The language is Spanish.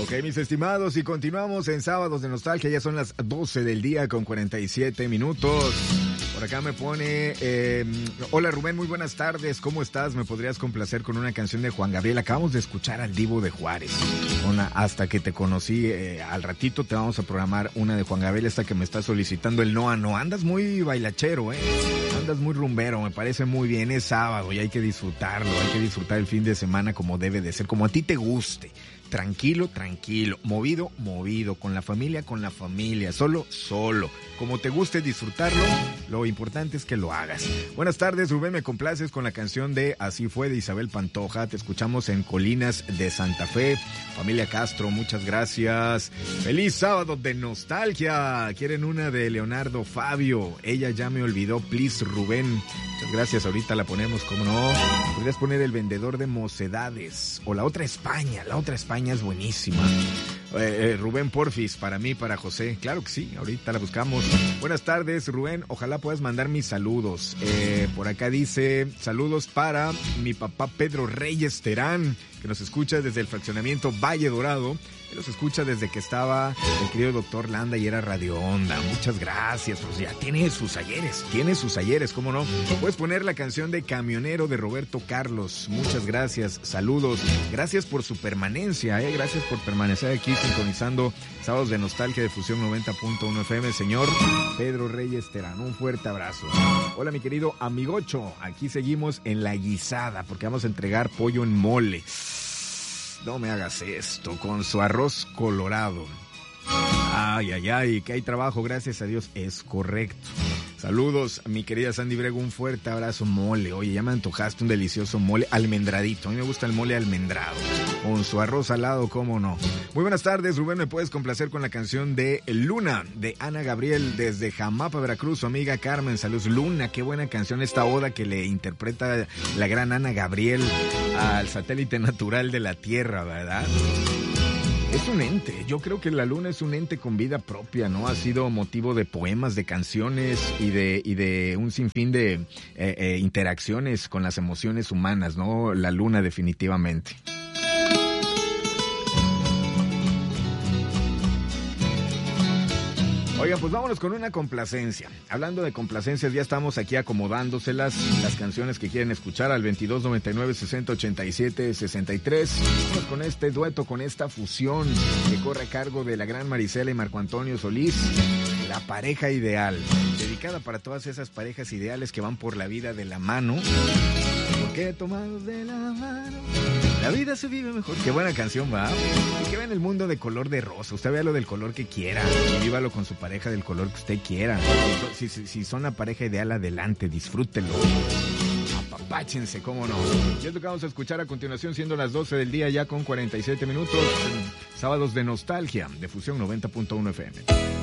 Ok, mis estimados, y continuamos en Sábados de Nostalgia. Ya son las 12 del día con 47 minutos. Por acá me pone, hola Rubén, muy buenas tardes, ¿cómo estás? ¿Me podrías complacer con una canción de Juan Gabriel? Acabamos de escuchar al Divo de Juárez, Hasta que te conocí. Al ratito te vamos a programar una de Juan Gabriel, esta que me está solicitando el Noa No. Andas muy bailachero, andas muy rumbero, me parece muy bien. Es sábado y hay que disfrutarlo, hay que disfrutar el fin de semana como debe de ser, como a ti te guste. Tranquilo, tranquilo, movido, movido, con la familia, solo, como te guste disfrutarlo, lo importante es que lo hagas. Buenas tardes, Rubén, me complaces con la canción de Así Fue de Isabel Pantoja, te escuchamos en Colinas de Santa Fe, familia Castro, muchas gracias. Feliz sábado de nostalgia, quieren una de Leonardo Fabio, Ella ya me olvidó, please Rubén, muchas gracias, ahorita la ponemos, cómo no. Podrías poner El vendedor de mocedades, o La otra España es buenísima. Rubén Porfis, para mí, para José, claro que sí, ahorita la buscamos. Buenas tardes, Rubén, ojalá puedas mandar mis saludos. Por acá dice, saludos para mi papá Pedro Reyes Terán, que nos escucha desde el fraccionamiento Valle Dorado. Él los escucha desde que estaba el querido doctor Landa y era Radio Onda. Muchas gracias, pues ya tiene sus ayeres, ¿cómo no? Puedes poner la canción de Camionero de Roberto Carlos. Muchas gracias, saludos. Gracias por su permanencia, gracias por permanecer aquí sintonizando Sábados de Nostalgia de Fusión 90.1 FM. Señor Pedro Reyes Terán, un fuerte abrazo. Hola, mi querido amigocho, aquí seguimos en la guisada porque vamos a entregar pollo en mole. No me hagas esto, con su arroz colorado. Ay, que hay trabajo, gracias a Dios, es correcto. Saludos, mi querida Sandy Brego, un fuerte abrazo. Mole, oye, ya me antojaste un delicioso mole almendradito. A mí me gusta el mole almendrado, con su arroz salado, cómo no. Muy buenas tardes, Rubén, ¿me puedes complacer con la canción de Luna, de Ana Gabriel, desde Jamapa, Veracruz, su amiga Carmen? Saludos, Luna, qué buena canción, esta oda que le interpreta la gran Ana Gabriel al satélite natural de la Tierra, ¿verdad? Es un ente, yo creo que la luna es un ente con vida propia, ¿no? Ha sido motivo de poemas, de canciones y de un sinfín de interacciones con las emociones humanas, ¿no? La luna definitivamente. Oigan, pues vámonos con una complacencia. Hablando de complacencias, ya estamos aquí acomodándoselas, las canciones que quieren escuchar al 2299-6087-63. Vamos con este dueto, con esta fusión que corre a cargo de la gran Marisela y Marco Antonio Solís, La Pareja Ideal. Dedicada para todas esas parejas ideales que van por la vida de la mano. Porque tomados de la mano, la vida se vive mejor. Qué buena canción, va. Y que vean el mundo de color de rosa. Usted véalo del color que quiera. Y vívalo con su pareja del color que usted quiera. Si son la pareja ideal, adelante, disfrútenlo. Apapáchense, cómo no. Y es lo que vamos a escuchar a continuación, siendo las 12 del día ya con 47 minutos. Sábados de Nostalgia, de Fusión 90.1 FM.